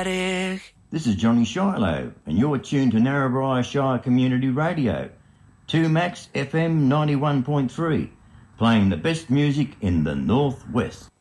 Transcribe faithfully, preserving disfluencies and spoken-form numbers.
static. This is Johnny Shiloh, and you're tuned to Narrabri Shire Community Radio, two Max F M ninety-one point three, playing the best music in the Northwest.